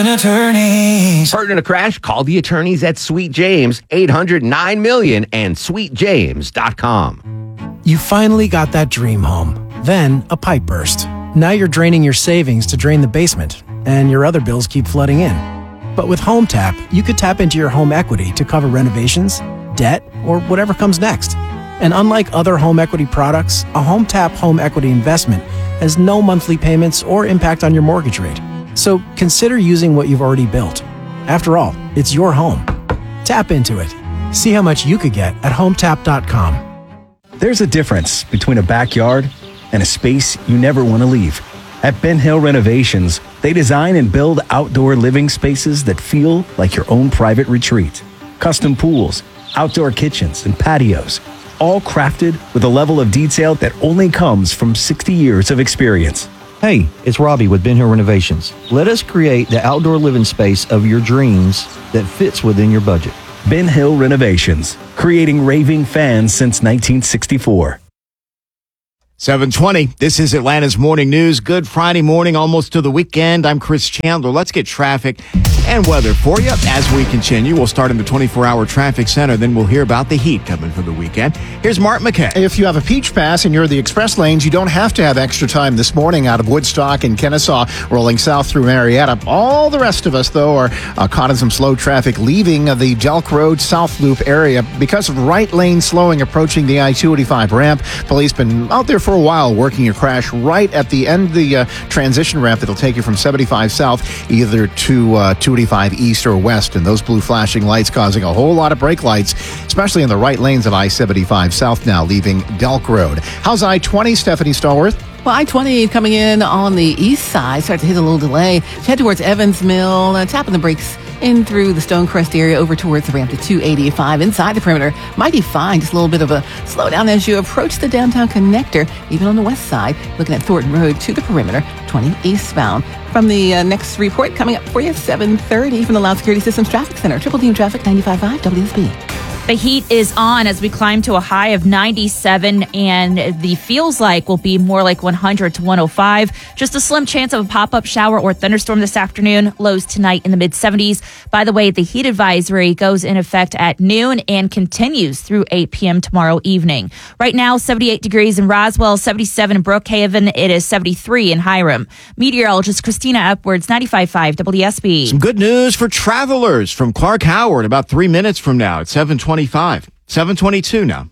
Attorneys. Hurt in a crash? Call the attorneys at Sweet James, 800-9-MILLION, and sweetjames.com. You finally got that dream home. Then a pipe burst. Now you're draining your savings to drain the basement, and your other bills keep flooding in. But with Home Tap, you could tap into your home equity to cover renovations, debt, or whatever comes next. And unlike other home equity products, a Home Tap home equity investment has no monthly payments or impact on your mortgage rate. So consider using what you've already built. After all, it's your home. Tap into it. See how much you could get at HomeTap.com. There's a difference between a backyard and a space you never want to leave. At Ben Hill Renovations, they design and build outdoor living spaces that feel like your own private retreat. Custom pools, outdoor kitchens, and patios, all crafted with a level of detail that only comes from 60 years of experience. Hey, it's Robbie with Ben Hill Renovations. Let us create the outdoor living space of your dreams that fits within your budget. Ben Hill Renovations, creating raving fans since 1964. 7:20. This is Atlanta's Morning News. Good Friday morning, almost to the weekend. I'm Chris Chandler. Let's get traffic and weather for you as we continue. We'll start in the 24-hour traffic center, then we'll hear about the heat coming for the weekend. Here's Mark McKay. If you have a Peach Pass and you're the express lanes, you don't have to have extra time this morning out of Woodstock and Kennesaw, rolling south through Marietta. All the rest of us, though, are caught in some slow traffic leaving the Delk Road South Loop area because of right lane slowing approaching the I-285 ramp. Police been out there for a while working a crash right at the end of the transition ramp that'll take you from 75 south either to 285 east or west, and those blue flashing lights causing a whole lot of brake lights, especially in the right lanes of I-75 south now leaving Delk Road. How's I-20, Stephanie Stallworth? Well, I-20 coming in on the east side, start to hit a little delay. Head towards Evans Mill, tapping the brakes in through the Stonecrest area over towards the ramp to 285. Inside the perimeter, might be fine. Just a little bit of a slowdown as you approach the downtown connector, even on the west side, looking at Thornton Road to the perimeter, 20 eastbound. From the next report coming up for you, 7:30 from the Loud Security Systems Traffic Center. Triple Team Traffic, 95.5 WSB. The heat is on as we climb to a high of 97, and the feels like will be more like 100 to 105. Just a slim chance of a pop-up shower or thunderstorm this afternoon. Lows tonight in the mid-70s. By the way, the heat advisory goes in effect at noon and continues through 8 p.m. tomorrow evening. Right now, 78 degrees in Roswell, 77 in Brookhaven. It is 73 in Hiram. Meteorologist Christina Upwards, 95.5 WSB. Some good news for travelers from Clark Howard about 3 minutes from now at 7:25. 7:22 now.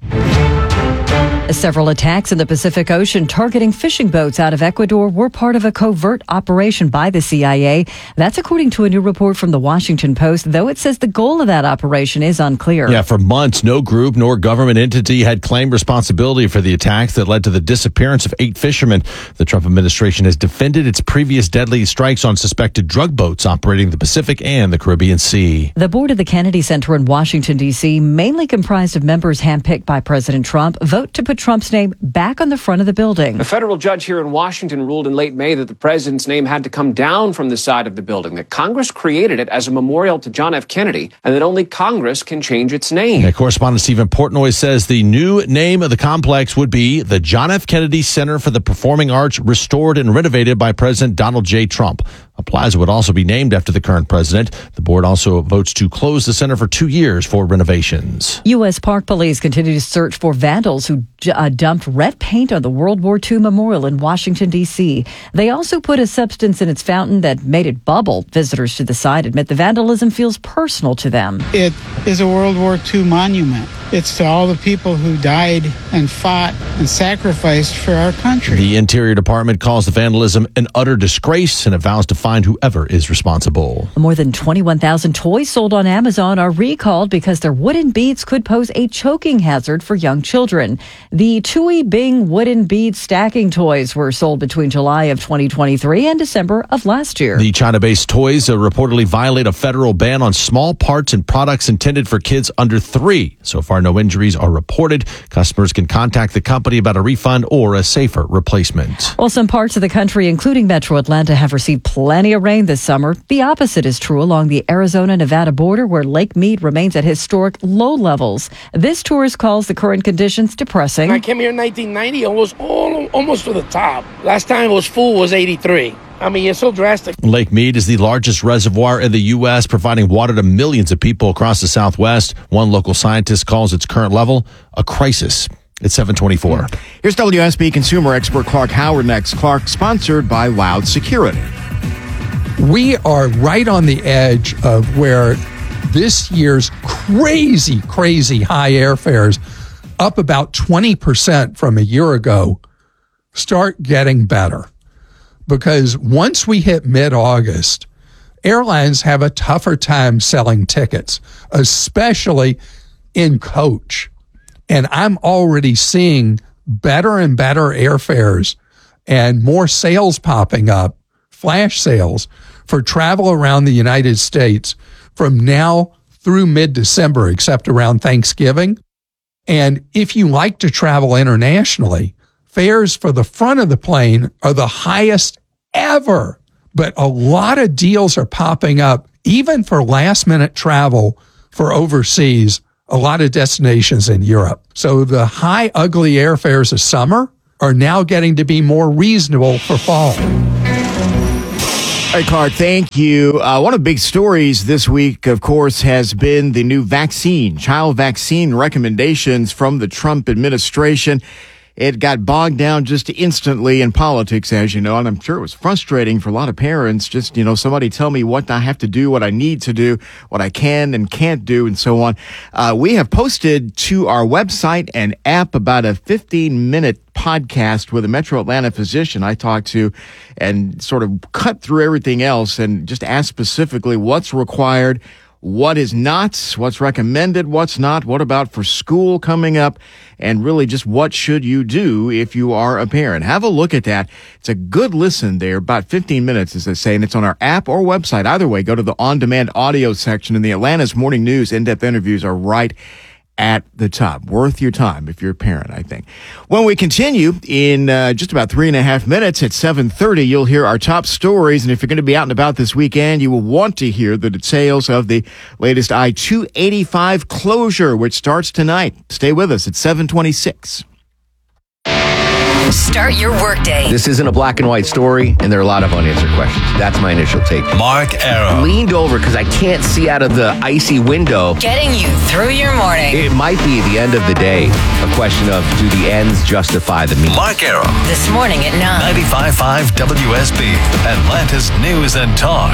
Several attacks in the Pacific Ocean targeting fishing boats out of Ecuador were part of a covert operation by the CIA. That's according to a new report from the Washington Post, though it says the goal of that operation is unclear. Yeah, for months, no group nor government entity had claimed responsibility for the attacks that led to the disappearance of 8 fishermen. The Trump administration has defended its previous deadly strikes on suspected drug boats operating the Pacific and the Caribbean Sea. The board of the Kennedy Center in Washington, D.C., mainly comprised of members handpicked by President Trump, vote to put Trump's name back on the front of the building. A federal judge here in Washington ruled in late May that the president's name had to come down from the side of the building, that Congress created it as a memorial to John F. Kennedy, and that only Congress can change its name. Yeah, correspondent Stephen Portnoy says the new name of the complex would be the John F. Kennedy Center for the Performing Arts, restored and renovated by President Donald J. Trump. A plaza would also be named after the current president. The board also votes to close the center for 2 years for renovations. U.S. Park Police continue to search for vandals who dumped red paint on the World War II memorial in Washington, D.C. They also put a substance in its fountain that made it bubble. Visitors to the site admit the vandalism feels personal to them. It is a World War II monument. It's to all the people who died and fought and sacrificed for our country. The Interior Department calls the vandalism an utter disgrace, and it vows to find whoever is responsible. More than 21,000 toys sold on Amazon are recalled because their wooden beads could pose a choking hazard for young children. The Tui Bing wooden bead stacking toys were sold between July of 2023 and December of last year. The China-based toys reportedly violate a federal ban on small parts and products intended for kids under 3. So far, no injuries are reported. Customers can contact the company about a refund or a safer replacement. Well, some parts of the country, including Metro Atlanta, have received plenty of rain this summer. The opposite is true along the Arizona-Nevada border, where Lake Mead remains at historic low levels. This tourist calls the current conditions depressing. I came here in 1990, almost to the top. Last time it was full was 83. I mean, it's so drastic. Lake Mead is the largest reservoir in the U.S., providing water to millions of people across the Southwest. One local scientist calls its current level a crisis. It's 7:24. Here's WSB consumer expert Clark Howard next. Clark, sponsored by Loud Security. We are right on the edge of where this year's crazy high airfares, up about 20% from a year ago, start getting better. Because once we hit mid-August, airlines have a tougher time selling tickets, especially in coach. And I'm already seeing better and better airfares and more sales popping up, flash sales, for travel around the United States from now through mid-December, except around Thanksgiving. And if you like to travel internationally, fares for the front of the plane are the highest ever. But a lot of deals are popping up, even for last-minute travel for overseas, a lot of destinations in Europe. So the high, ugly airfares of summer are now getting to be more reasonable for fall. All right, Clark, thank you. One of the big stories this week, of course, has been the new child vaccine recommendations from the Trump administration. It got bogged down just instantly in politics, as you know, and I'm sure it was frustrating for a lot of parents. Just, somebody tell me what I have to do, what I need to do, what I can and can't do, and so on. We have posted to our website and app about a 15-minute podcast with a Metro Atlanta physician I talked to and sort of cut through everything else and just asked specifically what's required, what is not, what's recommended, what's not, what about for school coming up, and really just what should you do if you are a parent. Have a look at that. It's a good listen there, about 15 minutes, as they say, and it's on our app or website. Either way, go to the on-demand audio section, and the Atlanta's Morning News in-depth interviews are right at the top. Worth your time if you're a parent, I think. When we continue in just about 3.5 minutes at 7:30, you'll hear our top stories. And if you're going to be out and about this weekend, you will want to hear the details of the latest I-285 closure, which starts tonight. Stay with us at 7:26. Start your workday. This isn't a black and white story, and there are a lot of unanswered questions. That's my initial take. Mark Arrow. Leaned over because I can't see out of the icy window. Getting you through your morning. It might be the end of the day. A question of, do the ends justify the means? Mark Arrow. This morning at 9. 95.5 WSB. Atlanta's News and Talk.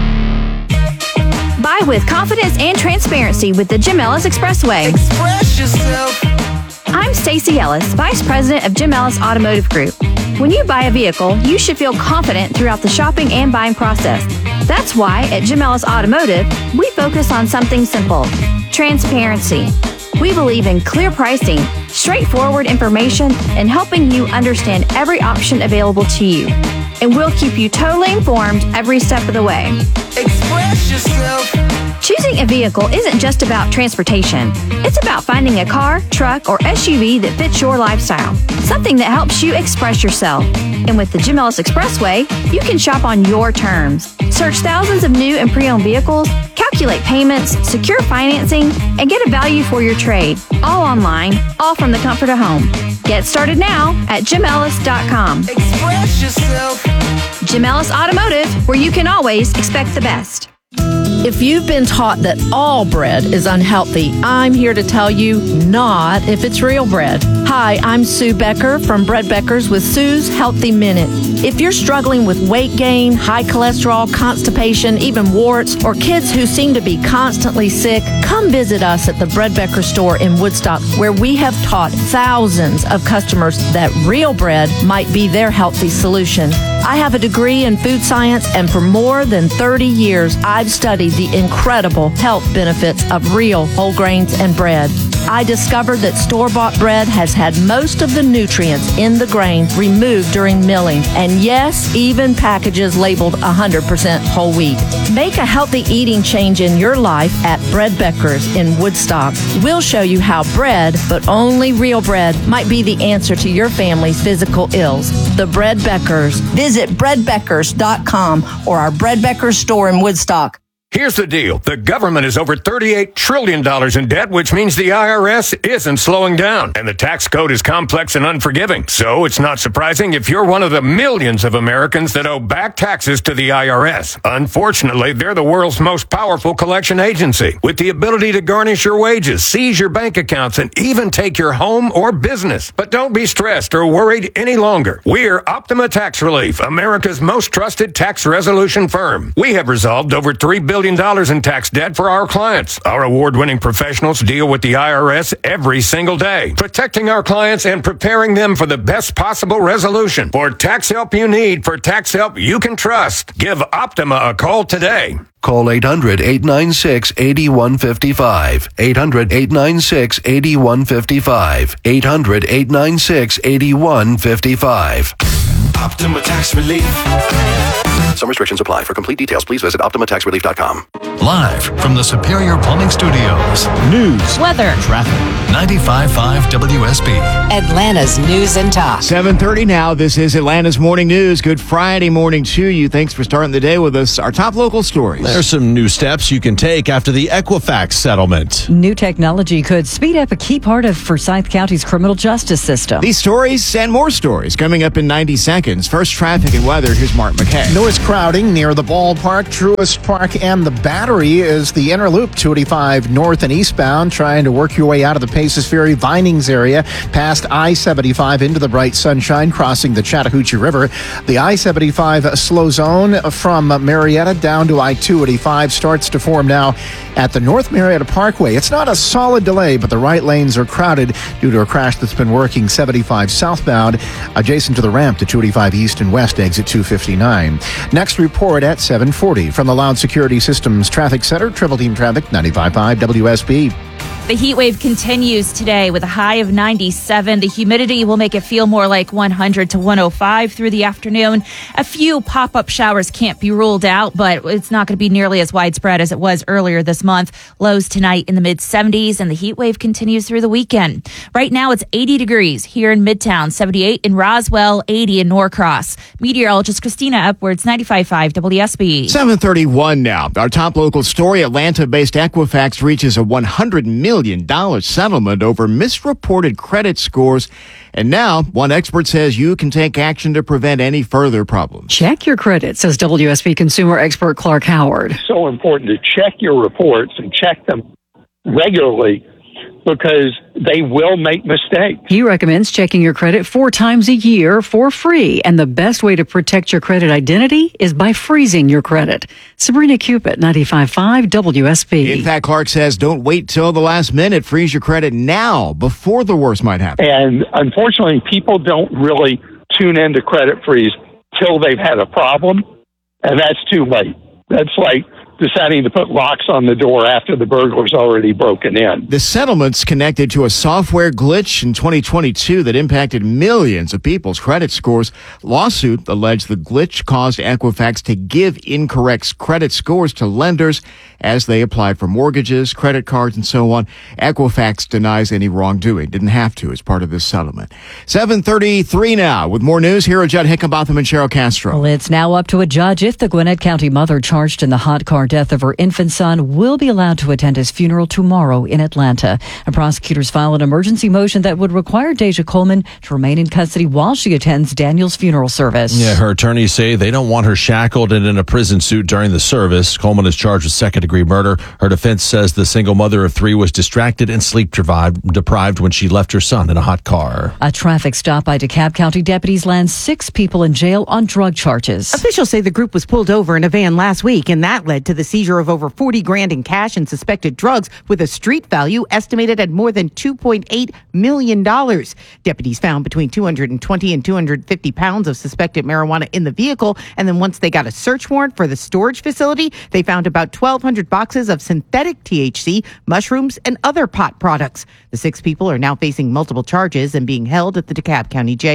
Buy with confidence and transparency with the Jim Ellis Expressway. Express yourself. I'm Stacey Ellis, Vice President of Jim Ellis Automotive Group. When you buy a vehicle, you should feel confident throughout the shopping and buying process. That's why at Jim Ellis Automotive, we focus on something simple: transparency. We believe in clear pricing, straightforward information, and helping you understand every option available to you. And we'll keep you totally informed every step of the way. Express yourself. Choosing a vehicle isn't just about transportation. It's about finding a car, truck, or SUV that fits your lifestyle. Something that helps you express yourself. And with the Jim Ellis Expressway, you can shop on your terms. Search thousands of new and pre-owned vehicles, calculate payments, secure financing, and get a value for your trade. All online, all from the comfort of home. Get started now at JimEllis.com. Express yourself. Jim Ellis Automotive, where you can always expect the best. If you've been taught that all bread is unhealthy, I'm here to tell you not if it's real bread. Hi, I'm Sue Becker from Bread Beckers with Sue's Healthy Minute. If you're struggling with weight gain, high cholesterol, constipation, even warts, or kids who seem to be constantly sick, come visit us at the Bread Becker store in Woodstock, where we have taught thousands of customers that real bread might be their healthy solution. I have a degree in food science, and for more than 30 years, I've studied the incredible health benefits of real whole grains and bread. I discovered that store-bought bread has had most of the nutrients in the grain removed during milling, and yes, even packages labeled 100% whole wheat. Make a healthy eating change in your life at Bread Beckers in Woodstock. We'll show you how bread, but only real bread, might be the answer to your family's physical ills. The Bread Beckers. Visit breadbeckers.com or our Bread Beckers store in Woodstock. Here's the deal. The government is over $38 trillion in debt, which means the IRS isn't slowing down. And the tax code is complex and unforgiving. So it's not surprising if you're one of the millions of Americans that owe back taxes to the IRS. Unfortunately, they're the world's most powerful collection agency, with the ability to garnish your wages, seize your bank accounts, and even take your home or business. But don't be stressed or worried any longer. We're Optima Tax Relief, America's most trusted tax resolution firm. We have resolved over $3 billion in tax debt for our clients. Our award-winning professionals deal with the IRS every single day, protecting our clients and preparing them for the best possible resolution. For tax help you need, for tax help you can trust, give Optima a call today. Call 800-896-8155. 800-896-8155. 800-896-8155. Optima Tax Relief. Some restrictions apply. For complete details, please visit OptimaTaxRelief.com. Live from the Superior Plumbing Studios. News, weather, traffic. 95.5 WSB. Atlanta's News and Talk. 7:30 now. This is Atlanta's Morning News. Good Friday morning to you. Thanks for starting the day with us. Our top local stories. There's some new steps you can take after the Equifax settlement. New technology could speed up a key part of Forsyth County's criminal justice system. These stories and more stories coming up in 90 seconds. First, traffic and weather. Here's Mark McKay. Noise crowding near the ballpark, Truist Park, and the Battery is the inner loop, 285 north and eastbound, trying to work your way out of the Paces Ferry Vinings area, past I-75 into the bright sunshine, crossing the Chattahoochee River. The I-75 slow zone from Marietta down to I-285 starts to form now at the North Marietta Parkway. It's not a solid delay, but the right lanes are crowded due to a crash that's been working 75 southbound, adjacent to the ramp to 285 east and west exit 259. Next report at 7:40 from the Loud Security Systems Traffic Center, Triple Team Traffic, 95.5 WSB. The heat wave continues today with a high of 97. The humidity will make it feel more like 100 to 105 through the afternoon. A few pop-up showers can't be ruled out, but it's not going to be nearly as widespread as it was earlier this month. Lows tonight in the mid-70s, and the heat wave continues through the weekend. Right now, it's 80 degrees here in Midtown, 78 in Roswell, 80 in Norcross. Meteorologist Christina Upwards, 95.5 WSB. 7:31 now. Our top local story, Atlanta-based Equifax reaches a $100 million settlement over misreported credit scores. And now, one expert says you can take action to prevent any further problems. Check your credit, says WSB consumer expert Clark Howard. It's so important to check your reports and check them regularly because they will make mistakes. He recommends checking your credit 4 times a year for free. And the best way to protect your credit identity is by freezing your credit. Sabrina Cupid, 95.5 WSB. In fact, Clark says don't wait till the last minute. Freeze your credit now before the worst might happen. And unfortunately, people don't really tune into Credit Freeze till they've had a problem. And that's too late. That's like deciding to put locks on the door after the burglar's already broken in. The settlement's connected to a software glitch in 2022 that impacted millions of people's credit scores. Lawsuit alleged the glitch caused Equifax to give incorrect credit scores to lenders as they applied for mortgages, credit cards, and so on. Equifax denies any wrongdoing. Didn't have to as part of this settlement. 7:33 now. With more news, here are Judd Hickenbotham and Cheryl Castro. Well, it's now up to a judge if the Gwinnett County mother charged in the hot car death of her infant son will be allowed to attend his funeral tomorrow in Atlanta. And prosecutors filed an emergency motion that would require Deja Coleman to remain in custody while she attends Daniel's funeral service. Yeah, her attorneys say they don't want her shackled and in a prison suit during the service. Coleman is charged with second-degree murder. Her defense says the single mother of 3 was distracted and sleep-deprived when she left her son in a hot car. A traffic stop by DeKalb County deputies lands 6 people in jail on drug charges. Officials say the group was pulled over in a van last week, and that led to the seizure of over $40,000 in cash and suspected drugs with a street value estimated at more than $2.8 million. Deputies found between 220 and 250 pounds of suspected marijuana in the vehicle, and then once they got a search warrant for the storage facility, they found about 1,200 boxes of synthetic THC, mushrooms, and other pot products. The 6 people are now facing multiple charges and being held at the DeKalb County Jail.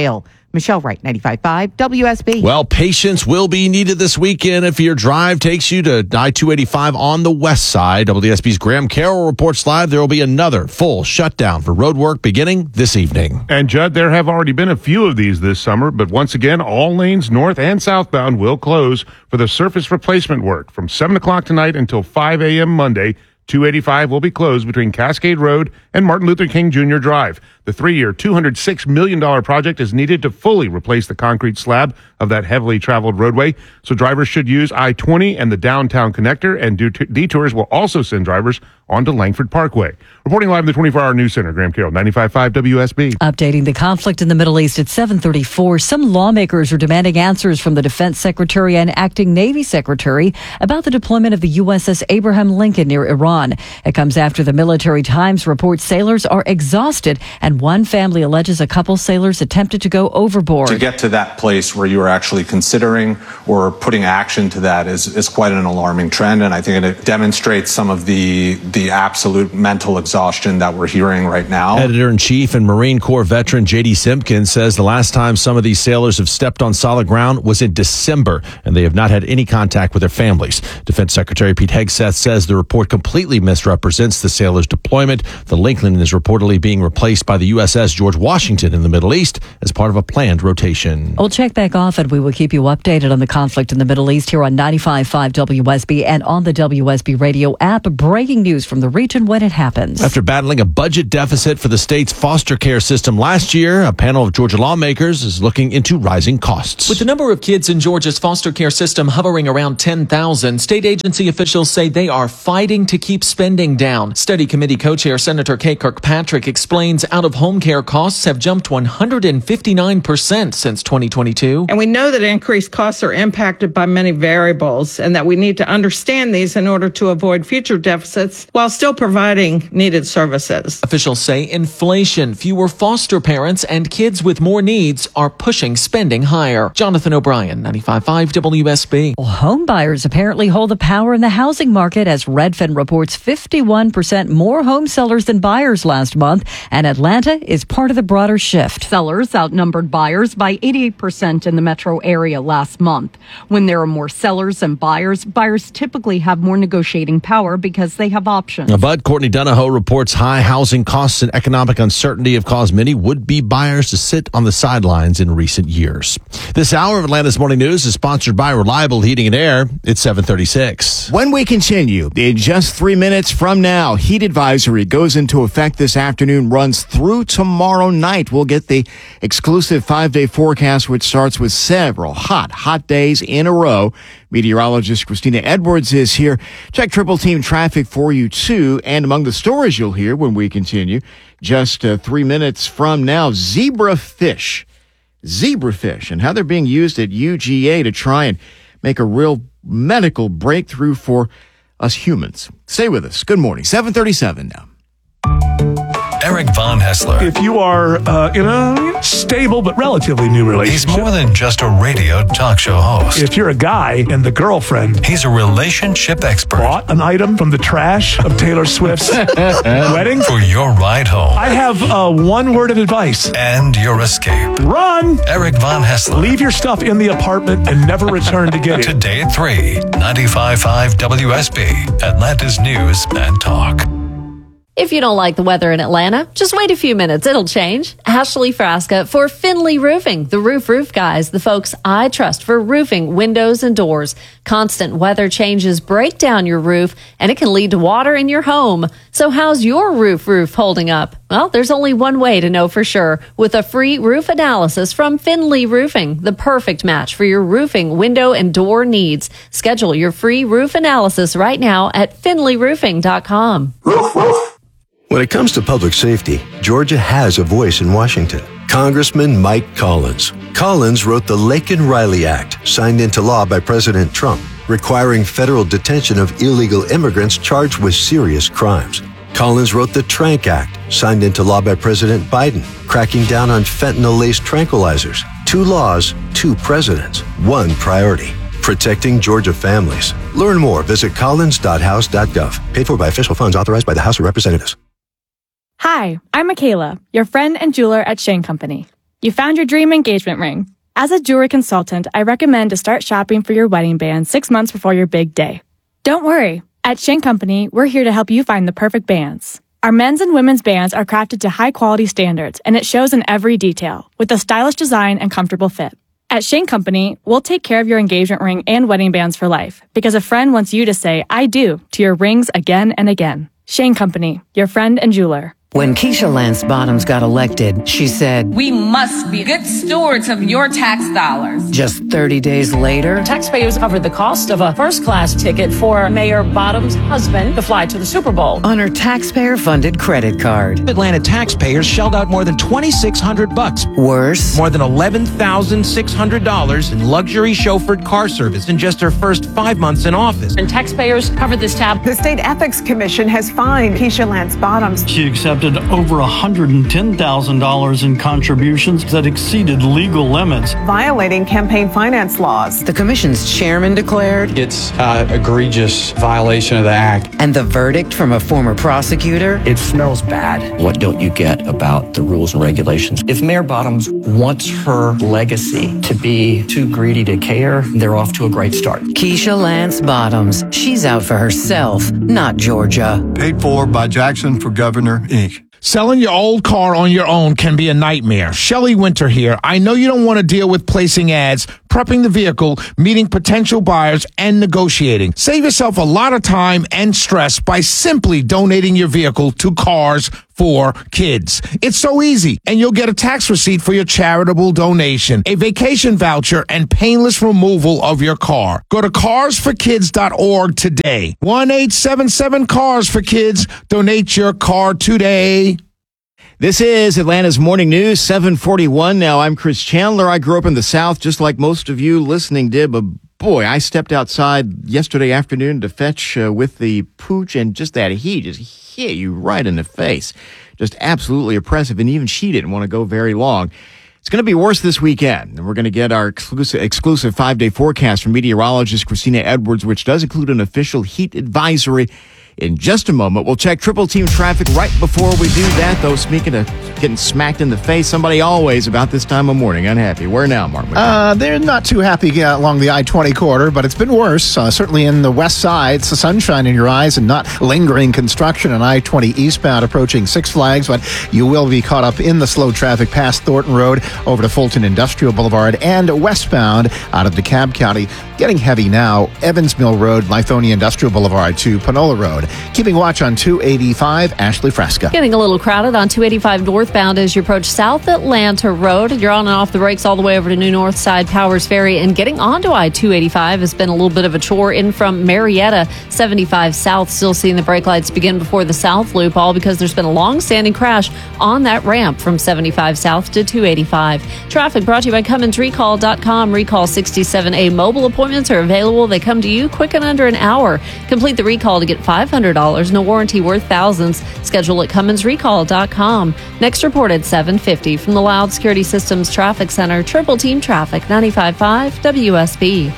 Michelle Wright, 95.5 WSB. Well, patience will be needed this weekend if your drive takes you to I-285 on the west side. WSB's Graham Carroll reports live there will be another full shutdown for road work beginning this evening. And Judd, there have already been a few of these this summer, but once again, all lanes north and southbound will close for the surface replacement work from 7 o'clock tonight until 5 a.m. Monday. 285 will be closed between Cascade Road and Martin Luther King Jr. Drive. The 3-year, $206 million project is needed to fully replace the concrete slab of that heavily traveled roadway. So drivers should use I-20 and the downtown connector, and detours will also send drivers onto Langford Parkway. Reporting live in the 24-hour news center, Graham Carroll, 95.5 WSB. Updating the conflict in the Middle East at 7:34. Some lawmakers are demanding answers from the Defense Secretary and Acting Navy Secretary about the deployment of the USS Abraham Lincoln near Iran. It comes after the Military Times reports sailors are exhausted, and one family alleges a couple sailors attempted to go overboard. To get to that place where you are actually considering or putting action to that is quite an alarming trend, and I think it demonstrates some of the absolute mental exhaustion that we're hearing right now. Editor-in-Chief and Marine Corps veteran J.D. Simpkins says the last time some of these sailors have stepped on solid ground was in December, and they have not had any contact with their families. Defense Secretary Pete Hegseth says the report completely misrepresents the sailors' deployment. The Lincoln is reportedly being replaced by the USS George Washington in the Middle East as part of a planned rotation. We'll check back off and we will keep you updated on the conflict in the Middle East here on 95.5 WSB and on the WSB radio app. Breaking news from the region when it happens. After battling a budget deficit for the state's foster care system last year, a panel of Georgia lawmakers is looking into rising costs. With the number of kids in Georgia's foster care system hovering around 10,000, state agency officials say they are fighting to keep spending down. Study committee co-chair Senator Kay Kirkpatrick explains out-of-home care costs have jumped 159% since 2022. And we know that increased costs are impacted by many variables and that we need to understand these in order to avoid future deficits while still providing needed services. Officials say inflation, fewer foster parents, and kids with more needs are pushing spending higher. Jonathan O'Brien, 95.5 WSB. Well, home buyers apparently hold the power in the housing market as Redfin reports 51% more home sellers than buyers last month, and Atlanta is part of the broader shift. Sellers outnumbered buyers by 88% in the metro area last month. When there are more sellers than buyers, buyers typically have more negotiating power because they have options. But Courtney Donahoe reports high housing costs and economic uncertainty have caused many would-be buyers to sit on the sidelines in recent years. This hour of Atlanta's Morning News is sponsored by Reliable Heating and Air. It's 7:36. When we continue, in just 3 minutes from now, heat advisory goes into effect this afternoon, runs through tomorrow night. We'll get the exclusive 5-day forecast, which starts with several hot days in a row. Meteorologist Christina Edwards is here. Check Triple Team traffic for you, too. And among the stories you'll hear when we continue, just 3 minutes from now, zebrafish, and how they're being used at UGA to try and make a real medical breakthrough for us humans. Stay with us. Good morning. 7:37 now. Eric Von Hessler. If you are in a stable but relatively new relationship. He's more than just a radio talk show host. If you're a guy and the girlfriend. He's a relationship expert. Bought an item from the trash of Taylor Swift's wedding. For your ride home. I have one word of advice. And your escape. Run! Eric Von Hessler. Leave your stuff in the apartment and never return to get it. Today at 3, 95.5 WSB, Atlanta's News and Talk. If you don't like the weather in Atlanta, just wait a few minutes. It'll change. Ashley Frasca for Finley Roofing, the roof guys, the folks I trust for roofing, windows, and doors. Constant weather changes break down your roof, and it can lead to water in your home. So how's your roof holding up? Well, there's only one way to know for sure. With a free roof analysis from Finley Roofing, the perfect match for your roofing, window, and door needs. Schedule your free roof analysis right now at finleyroofing.com. When it comes to public safety, Georgia has a voice in Washington. Congressman Mike Collins. Collins wrote the Laken-Riley Act, signed into law by President Trump, requiring federal detention of illegal immigrants charged with serious crimes. Collins wrote the Trank Act, signed into law by President Biden, cracking down on fentanyl-laced tranquilizers. 2 laws, 2 presidents, 1 priority. Protecting Georgia families. Learn more. Visit collins.house.gov. Paid for by official funds authorized by the House of Representatives. Hi, I'm Michaela, your friend and jeweler at Shane Company. You found your dream engagement ring. As a jewelry consultant, I recommend to start shopping for your wedding band 6 months before your big day. Don't worry. At Shane Company, we're here to help you find the perfect bands. Our men's and women's bands are crafted to high-quality standards, and it shows in every detail, with a stylish design and comfortable fit. At Shane Company, we'll take care of your engagement ring and wedding bands for life, because a friend wants you to say, I do, to your rings again and again. Shane Company, your friend and jeweler. When Keisha Lance Bottoms got elected, she said, we must be good stewards of your tax dollars. Just 30 days later, taxpayers covered the cost of a first-class ticket for Mayor Bottoms' husband to fly to the Super Bowl on her taxpayer-funded credit card. Atlanta taxpayers shelled out more than $2,600. Worse, more than $11,600 in luxury chauffeured car service in just her first 5 months in office. And taxpayers covered this tab. The State Ethics Commission has fined Keisha Lance Bottoms. She accepted over $110,000 in contributions that exceeded legal limits, violating campaign finance laws. The commission's chairman declared it's an egregious violation of the act. And the verdict from a former prosecutor? It smells bad. What don't you get about the rules and regulations? If Mayor Bottoms wants her legacy to be too greedy to care, they're off to a great start. Keisha Lance Bottoms. She's out for herself, not Georgia. Paid for by Jackson for Governor, Inc. Selling your old car on your own can be a nightmare. Shelley Winter here. I know you don't want to deal with placing ads, prepping the vehicle, meeting potential buyers, and negotiating. Save yourself a lot of time and stress by simply donating your vehicle to Cars for Kids. It's so easy, and you'll get a tax receipt for your charitable donation, a vacation voucher, and painless removal of your car. Go to carsforkids.org today. 1-877-CARS-FOR-KIDS. Donate your car today. This is Atlanta's Morning News, 741. Now, I'm Chris Chandler. I grew up in the South, just like most of you listening did, but boy, I stepped outside yesterday afternoon to fetch with the pooch, and just that heat just hit you right in the face. Just absolutely oppressive, and even she didn't want to go very long. It's going to be worse this weekend, and we're going to get our exclusive 5-day forecast from meteorologist Christina Edwards, which does include an official heat advisory. In just a moment, we'll check triple team traffic. Right before we do that, though, speaking of getting smacked in the face, somebody always about this time of morning unhappy. Where now, Mark? They're not too happy along the I-20 corridor, but it's been worse. Certainly in the west side, it's the sunshine in your eyes and not lingering construction on I-20 eastbound approaching Six Flags, but you will be caught up in the slow traffic past Thornton Road over to Fulton Industrial Boulevard and westbound out of DeKalb County. Getting heavy now, Evans Mill Road, Lithonia Industrial Boulevard to Panola Road. Keeping watch on 285, Ashley Fresca. Getting a little crowded on 285 northbound as you approach South Atlanta Road. You're on and off the brakes all the way over to New North Side Powers Ferry. And getting onto I-285 has been a little bit of a chore in from Marietta. 75 South, still seeing the brake lights begin before the South Loop, all because there's been a long-standing crash on that ramp from 75 South to 285. Traffic brought to you by CummonsRecall.com. Recall 67A mobile appointments are available. They come to you quick and under an hour. Complete the recall to get $500 and a warranty worth thousands. Schedule at CummonsRecall.com. Next report at 7:50 from the Loud Security Systems Traffic Center. Triple Team Traffic, 95.5 WSB.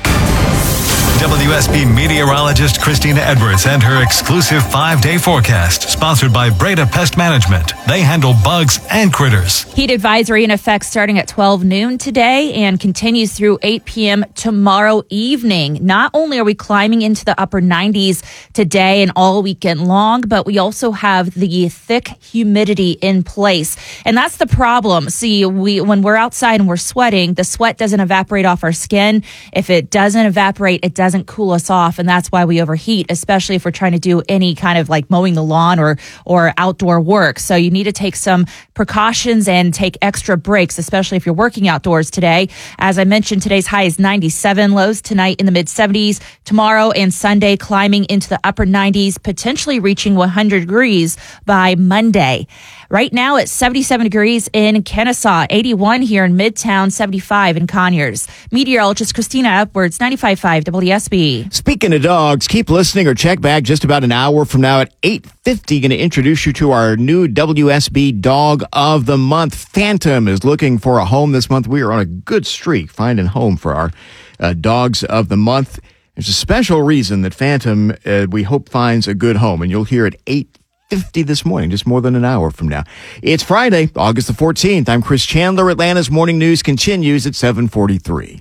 WSB meteorologist Christina Edwards and her exclusive 5-day forecast, sponsored by Breda Pest Management. They handle bugs and critters. Heat advisory in effect starting at 12 noon today and continues through 8 p.m. tomorrow evening. Not only are we climbing into the upper 90s today and all weekend long, but we also have the thick humidity in place. And that's the problem. See, when we're outside and we're sweating, the sweat doesn't evaporate off our skin. If it doesn't evaporate, it doesn't cool us off, and that's why we overheat, especially if we're trying to do any kind of like mowing the lawn or outdoor work. So you need to take some precautions and take extra breaks, especially if you're working outdoors today. As I mentioned, today's high is 97, lows tonight in the mid-70s, tomorrow and Sunday climbing into the upper 90s, potentially reaching 100 degrees by Monday. Right now it's 77 degrees in Kennesaw, 81 here in Midtown, 75 in Conyers. Meteorologist Christina Edwards, 95.5 WSB. Speaking of dogs, keep listening or check back just about an hour from now at 8:50. Going to introduce you to our new WSB Dog of the Month. Phantom is looking for a home this month. We are on a good streak finding home for our Dogs of the Month. There's a special reason that Phantom, we hope, finds a good home, and you'll hear at 8:50 7:50 this morning, just more than an hour from now. It's Friday, August the 14th. I'm Chris Chandler. Atlanta's morning news continues at 7:43.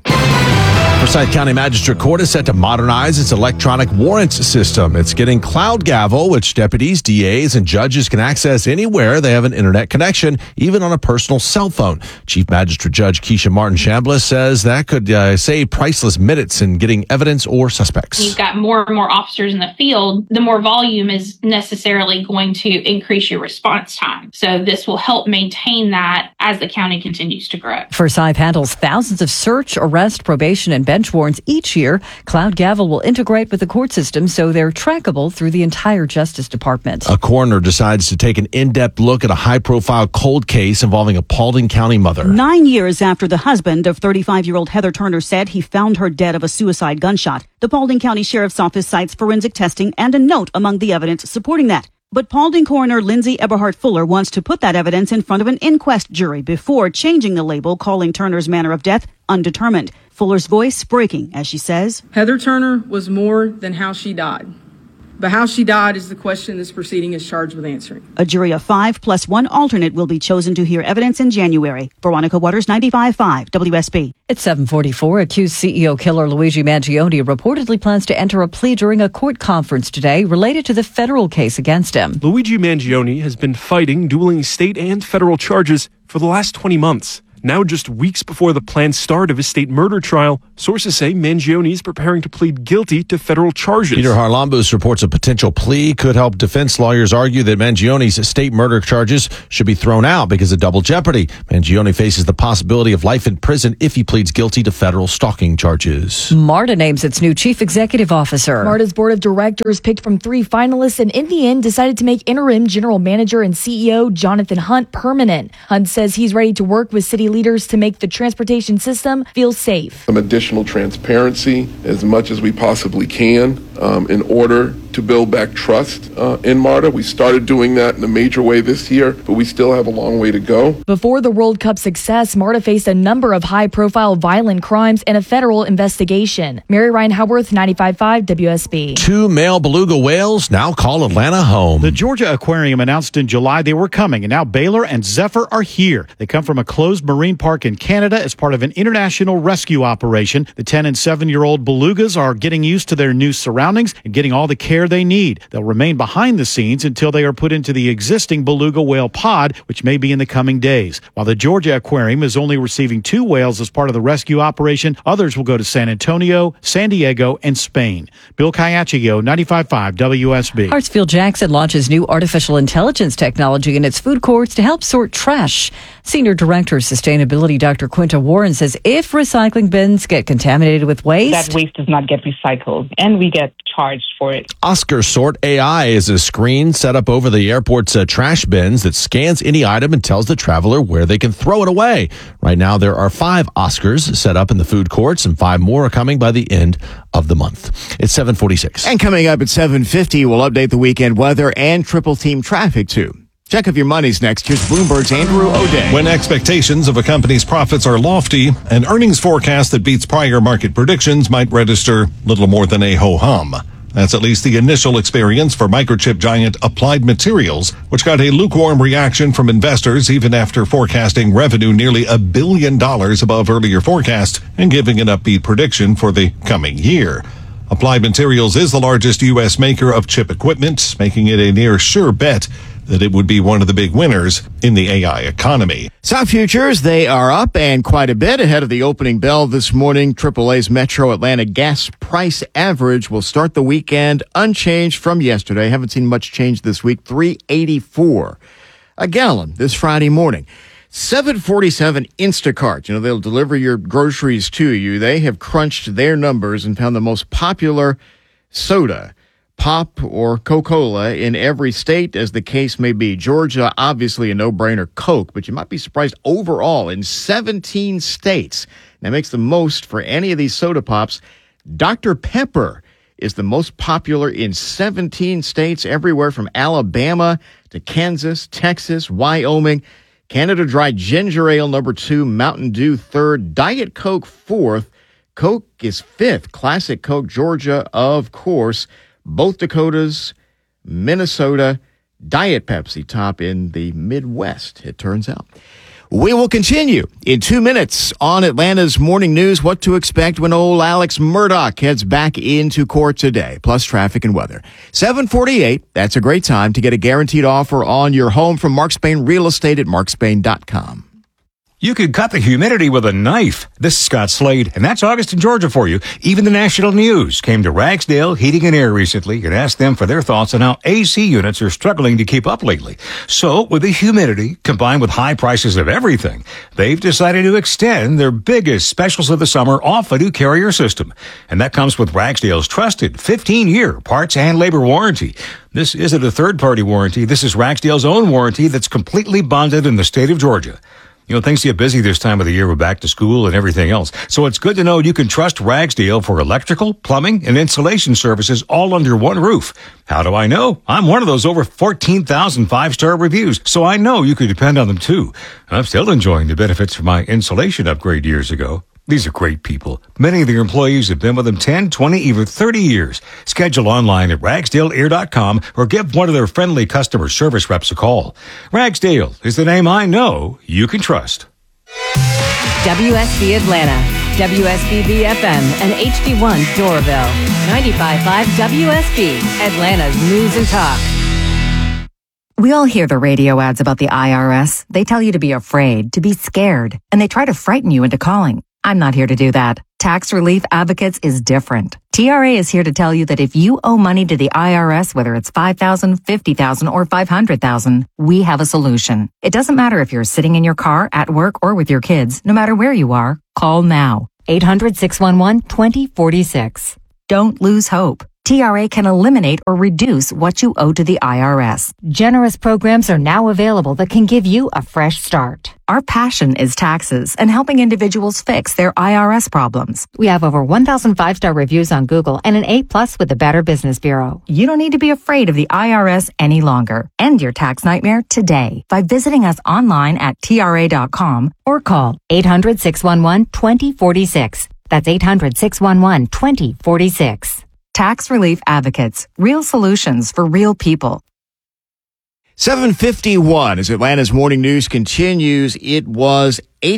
Forsyth County Magistrate Court is set to modernize its electronic warrants system. It's getting Cloud Gavel, which deputies, DAs, and judges can access anywhere they have an internet connection, even on a personal cell phone. Chief Magistrate Judge Keisha Martin Chambliss says that could save priceless minutes in getting evidence or suspects. You've got more and more officers in the field. The more volume is necessarily going to increase your response time. So this will help maintain that as the county continues to grow. Forsyth handles thousands of search, arrest, probation, and bench warrants each year. Cloud Gavel will integrate with the court system so they're trackable through the entire Justice Department. A coroner decides to take an in-depth look at a high-profile cold case involving a Paulding County mother. 9 years after the husband of 35-year-old Heather Turner said he found her dead of a suicide gunshot, the Paulding County Sheriff's Office cites forensic testing and a note among the evidence supporting that. But Paulding coroner Lindsay Eberhardt Fuller wants to put that evidence in front of an inquest jury before changing the label, calling Turner's manner of death undetermined. Fuller's voice breaking as she says, Heather Turner was more than how she died. But how she died is the question this proceeding is charged with answering. A jury of 5 plus 1 alternate will be chosen to hear evidence in January. Veronica Waters, 95.5 WSB. It's 7:44. Accused CEO killer Luigi Mangione reportedly plans to enter a plea during a court conference today related to the federal case against him. Luigi Mangione has been fighting dueling state and federal charges for the last 20 months. Now, just weeks before the planned start of his state murder trial, sources say Mangione is preparing to plead guilty to federal charges. Peter Harlambous reports a potential plea could help defense lawyers argue that Mangione's state murder charges should be thrown out because of double jeopardy. Mangione faces the possibility of life in prison if he pleads guilty to federal stalking charges. MARTA names its new chief executive officer. MARTA's board of directors picked from 3 finalists and in the end decided to make interim general manager and CEO Jonathan Hunt permanent. Hunt says he's ready to work with city leaders to make the transportation system feel safe. Some additional transparency as much as we possibly can in order to build back trust in MARTA. We started doing that in a major way this year, but we still have a long way to go. Before the World Cup success, MARTA faced a number of high-profile violent crimes and a federal investigation. Mary Ryan Howarth, 95.5 WSB. 2 male beluga whales now call Atlanta home. The Georgia Aquarium announced in July they were coming, and now Baylor and Zephyr are here. They come from a closed marine park in Canada as part of an international rescue operation. The 10 and 7-year-old belugas are getting used to their new surroundings and getting all the care they need. They'll remain behind the scenes until they are put into the existing beluga whale pod, which may be in the coming days. While the Georgia Aquarium is only receiving 2 whales as part of the rescue operation, others will go to San Antonio, San Diego, and Spain. Bill Caiaccio, 95.5 WSB. Hartsfield-Jackson launches new artificial intelligence technology in its food courts to help sort trash. Senior Director of Sustainability Dr. Quinta Warren says if recycling bins get contaminated with waste, that waste does not get recycled, and we get charged for it. Oscar Sort AI is a screen set up over the airport's trash bins that scans any item and tells the traveler where they can throw it away. Right now, there are 5 Oscars set up in the food courts, and 5 more are coming by the end of the month. It's 7:46. And coming up at 7:50, we'll update the weekend weather and triple team traffic, too. Check if your money's next. Here's Bloomberg's Andrew O'Day. When expectations of a company's profits are lofty, an earnings forecast that beats prior market predictions might register little more than a ho-hum. That's at least the initial experience for microchip giant Applied Materials, which got a lukewarm reaction from investors even after forecasting revenue nearly $1 billion above earlier forecast and giving an upbeat prediction for the coming year. Applied Materials is the largest U.S. maker of chip equipment, making it a near sure bet that it would be one of the big winners in the AI economy. Stock futures, they are up and quite a bit ahead of the opening bell this morning. AAA's Metro Atlanta gas price average will start the weekend unchanged from yesterday. Haven't seen much change this week. $3.84 a gallon this Friday morning. 747 Instacart. You know, they'll deliver your groceries to you. They have crunched their numbers and found the most popular soda, pop or Coca-Cola, in every state, as the case may be. Georgia, obviously a no-brainer, Coke, but you might be surprised overall in 17 states. That makes the most for any of these soda pops. Dr. Pepper is the most popular in 17 states, everywhere from Alabama to Kansas, Texas, Wyoming. Canada Dry Ginger Ale, number 2. Mountain Dew, 3rd. Diet Coke, 4th. Coke is 5th. Classic Coke, Georgia, of course. Both Dakotas, Minnesota, Diet Pepsi top in the Midwest, it turns out. We will continue in 2 minutes on Atlanta's Morning News, what to expect when old Alex Murdaugh heads back into court today, plus traffic and weather. 7:48, that's a great time to get a guaranteed offer on your home from Mark Spain Real Estate at markspain.com. You could cut the humidity with a knife. This is Scott Slade, and that's August in Georgia for you. Even the national news came to Ragsdale Heating and Air recently and asked them for their thoughts on how AC units are struggling to keep up lately. So, with the humidity combined with high prices of everything, they've decided to extend their biggest specials of the summer off a new Carrier system. And that comes with Ragsdale's trusted 15-year parts and labor warranty. This isn't a third-party warranty. This is Ragsdale's own warranty that's completely bonded in the state of Georgia. You know, things get busy this time of the year with back to school and everything else. So it's good to know you can trust Ragsdale for electrical, plumbing, and installation services all under one roof. How do I know? I'm one of those over 14,000 five-star reviews, so I know you can depend on them too. I'm still enjoying the benefits from my insulation upgrade years ago. These are great people. Many of their employees have been with them 10, 20, even 30 years. Schedule online at ragsdaleair.com or give one of their friendly customer service reps a call. Ragsdale is the name I know you can trust. WSB Atlanta, WSB FM, and HD1 Doraville. 95.5 WSB, Atlanta's News and Talk. We all hear the radio ads about the IRS. They tell you to be afraid, to be scared, and they try to frighten you into calling. I'm not here to do that. Tax Relief Advocates is different. TRA is here to tell you that if you owe money to the IRS, whether it's $5,000, $50,000, or $500,000, we have a solution. It doesn't matter if you're sitting in your car, at work, or with your kids. No matter where you are, call now. 800-611-2046. Don't lose hope. TRA can eliminate or reduce what you owe to the IRS. Generous programs are now available that can give you a fresh start. Our passion is taxes and helping individuals fix their IRS problems. We have over 1,000 five-star reviews on Google and an A+ with the Better Business Bureau. You don't need to be afraid of the IRS any longer. End your tax nightmare today by visiting us online at TRA.com or call 800-611-2046. That's 800-611-2046. Tax Relief Advocates. Real solutions for real people. 7:51 as Atlanta's Morning News continues. It was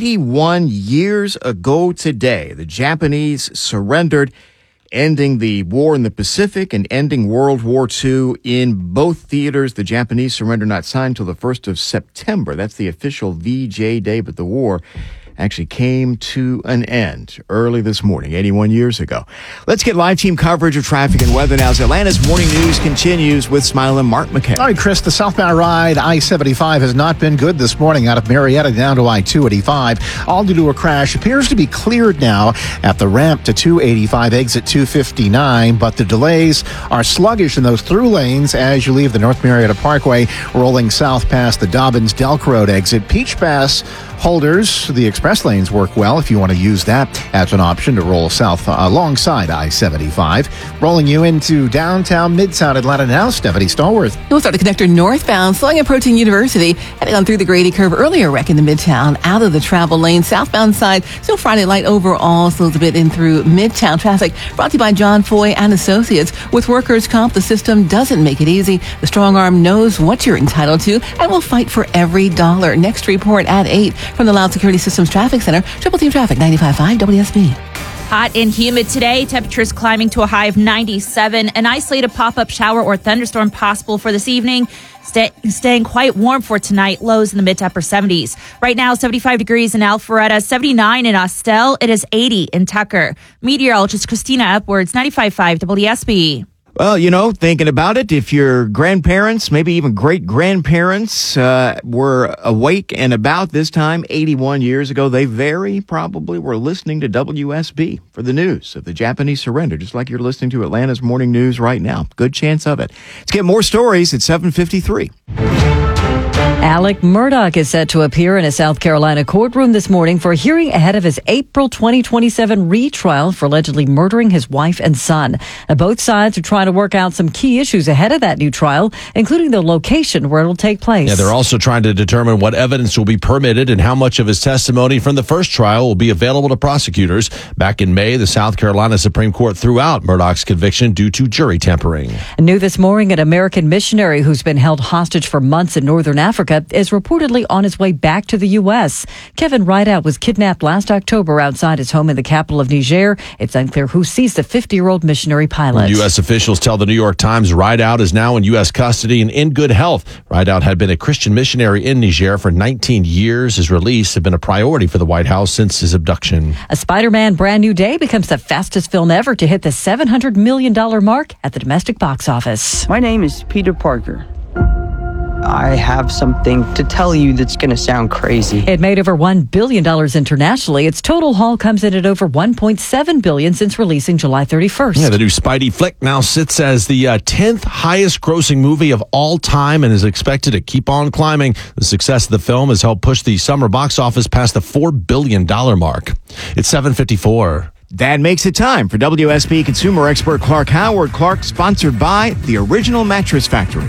81 years ago today. The Japanese surrendered, ending the war in the Pacific and ending World War II in both theaters. The Japanese surrender not signed until the 1st of September. That's the official VJ Day, but the war actually came to an end early this morning, 81 years ago. Let's get live team coverage of traffic and weather now as Atlanta's Morning News continues with Smiling Mark McKay. All right, Chris, the southbound ride I-75 has not been good this morning out of Marietta down to I-285. All due to a crash. Appears to be cleared now at the ramp to 285 exit 259, but the delays are sluggish in those through lanes as you leave the North Marietta Parkway, rolling south past the Dobbins-Delk Road exit. Peach Pass holders, the express lanes work well if you want to use that as an option to roll south alongside I-75. Rolling you into downtown Midtown Atlanta now, Stephanie Stallworth. We'll start the connector northbound, slowing approaching University, heading on through the Grady Curve. Earlier wreck in the Midtown, out of the travel lane. Southbound side, still Friday light overall, slows a bit in through Midtown traffic. Brought to you by John Foy and Associates. With workers' comp, the system doesn't make it easy. The strong arm knows what you're entitled to and will fight for every dollar. Next report at 8 from the Loud Security Systems Traffic Center. Triple Team Traffic, 95.5 WSB. Hot and humid today. Temperatures climbing to a high of 97. An isolated pop-up shower or thunderstorm possible for this evening. Staying quite warm for tonight. Lows in the mid to upper 70s. Right now, 75 degrees in Alpharetta, 79 in Austell. It is 80 in Tucker. Meteorologist Christina Upwards, 95.5 WSB. Well, you know, thinking about it, if your grandparents, maybe even great-grandparents, were awake and about this time 81 years ago, they very probably were listening to WSB for the news of the Japanese surrender, just like you're listening to Atlanta's Morning News right now. Good chance of it. Let's get more stories at 7:53. Alec Murdaugh is set to appear in a South Carolina courtroom this morning for a hearing ahead of his April 2027 retrial for allegedly murdering his wife and son. Both sides are trying to work out some key issues ahead of that new trial, including the location where it will take place. Yeah, they're also trying to determine what evidence will be permitted and how much of his testimony from the first trial will be available to prosecutors. Back in May, the South Carolina Supreme Court threw out Murdaugh's conviction due to jury tampering. New this morning, an American missionary who's been held hostage for months in northern Africa is reportedly on his way back to the U.S. Kevin Rideout was kidnapped last October outside his home in the capital of Niger. It's unclear who seized the 50-year-old missionary pilot. U.S. officials tell the New York Times Rideout is now in U.S. custody and in good health. Rideout had been a Christian missionary in Niger for 19 years. His release had been a priority for the White House since his abduction. A Spider-Man Brand New Day becomes the fastest film ever to hit the $700 million mark at the domestic box office. My name is Peter Parker. I have something to tell you that's going to sound crazy. It made over $1 billion internationally. Its total haul comes in at over $1.7 billion since releasing July 31st. Yeah, the new Spidey flick now sits as the 10th highest grossing movie of all time and is expected to keep on climbing. The success of the film has helped push the summer box office past the $4 billion mark. It's 7:54. That makes it time for WSB consumer expert Clark Howard. Clark, sponsored by the Original Mattress Factory.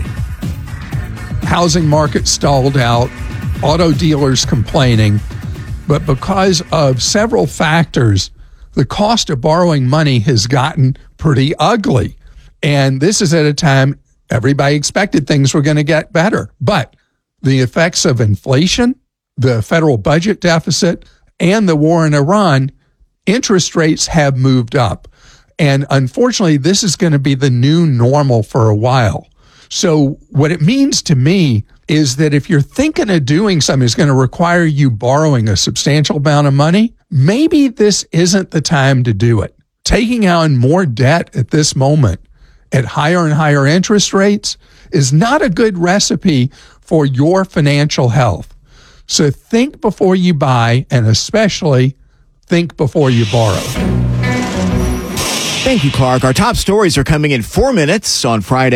Housing market stalled out, auto dealers complaining, but because of several factors, the cost of borrowing money has gotten pretty ugly. And this is at a time everybody expected things were going to get better. But the effects of inflation, the federal budget deficit, and the war in Iran, interest rates have moved up. And unfortunately, this is going to be the new normal for a while. So what it means to me is that if you're thinking of doing something that's going to require you borrowing a substantial amount of money, maybe this isn't the time to do it. Taking on more debt at this moment at higher and higher interest rates is not a good recipe for your financial health. So think before you buy, and especially think before you borrow. Thank you, Clark. Our top stories are coming in 4 minutes on Friday.